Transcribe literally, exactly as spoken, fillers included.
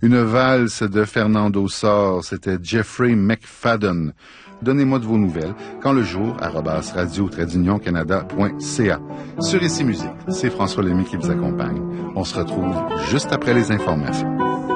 Une valse de Fernando Sor, c'était Jeffrey McFadden. Donnez-moi de vos nouvelles quand le jour, arobase radio tradunion canada point c a. Sur Ici Musique, c'est François Lémy qui vous accompagne. On se retrouve juste après les informations.